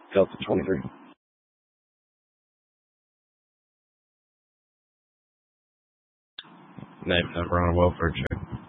Delta 23. Name number on a welfare check.